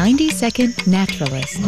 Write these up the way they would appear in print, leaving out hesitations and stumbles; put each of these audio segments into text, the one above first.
90-Second Naturalist.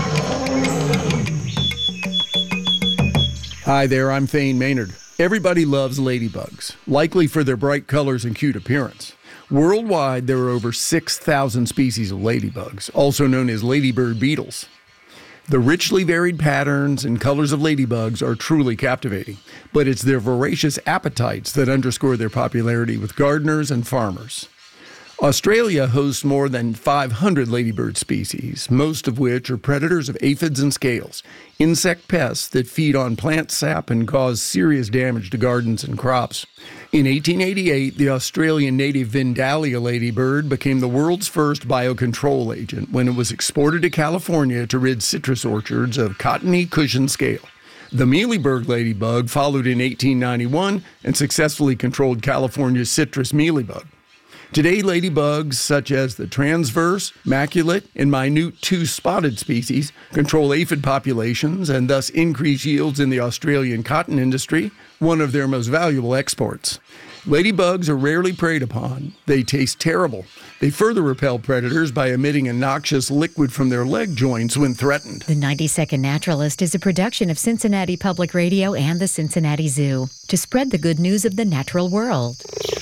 Hi there, I'm Thane Maynard. Everybody loves ladybugs, likely for their bright colors and cute appearance. Worldwide, there are over 6,000 species of ladybugs, also known as ladybird beetles. The richly varied patterns and colors of ladybugs are truly captivating, but it's their voracious appetites that underscore their popularity with gardeners and farmers. Australia hosts more than 500 ladybird species, most of which are predators of aphids and scales, insect pests that feed on plant sap and cause serious damage to gardens and crops. In 1888, the Australian native Vindalia ladybird became the world's first biocontrol agent when it was exported to California to rid citrus orchards of cottony cushion scale. The mealyburg ladybug followed in 1891 and successfully controlled California's citrus mealybug. Today, ladybugs such as the transverse, maculate, and minute two-spotted species control aphid populations and thus increase yields in the Australian cotton industry, one of their most valuable exports. Ladybugs are rarely preyed upon. They taste terrible. They further repel predators by emitting a noxious liquid from their leg joints when threatened. The 90-Second Naturalist is a production of Cincinnati Public Radio and the Cincinnati Zoo to spread the good news of the natural world.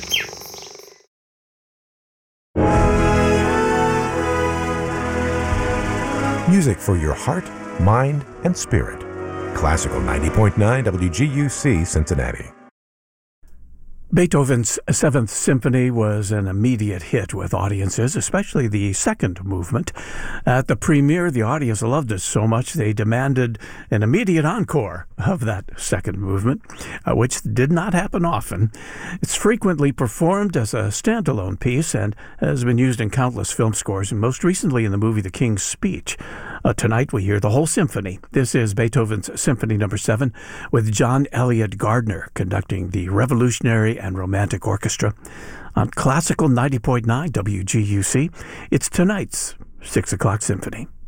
Music for your heart, mind, and spirit. Classical 90.9 WGUC Cincinnati. Beethoven's Seventh Symphony was an immediate hit with audiences, especially the second movement. At the premiere, the audience loved it so much they demanded an immediate encore of that second movement, which did not happen often. It's frequently performed as a standalone piece and has been used in countless film scores, and most recently in the movie The King's Speech. Tonight we hear the whole symphony. This is Beethoven's Symphony No. 7 with John Elliott Gardner conducting the Revolutionary and Romantic Orchestra. On Classical 90.9 WGUC, it's tonight's 6 o'clock symphony.